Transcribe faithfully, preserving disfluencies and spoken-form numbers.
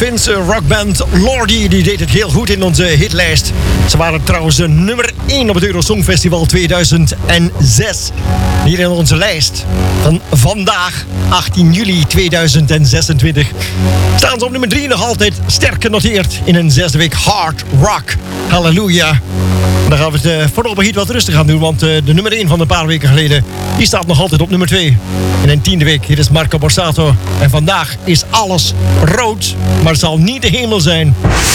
Finse rockband Lordi. Die deed het heel goed in onze hitlijst. Ze waren trouwens nummer één op het Eurosong Festival tweeduizend zes. Hier in onze lijst van vandaag, achttien juli tweeduizend zesentwintig, staan ze op nummer drie nog altijd sterk genoteerd in een zesde week hard rock. Halleluja. Dan gaan we het uh, voorlopig iets wat rustig aan doen, want uh, de nummer één van een paar weken geleden, die staat nog altijd op nummer twee. In een tiende week, hier is Marco Borsato. En vandaag is alles rood, maar het zal niet de hemel zijn.